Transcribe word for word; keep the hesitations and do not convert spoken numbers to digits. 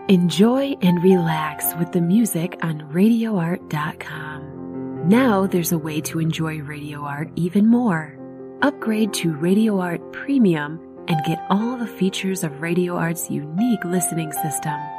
Enjoy and relax with the music on radio art dot com. Now there's a way to enjoy Radio Art even more. Upgrade to Radio Art Premium and get all the features of Radio Art's unique listening system.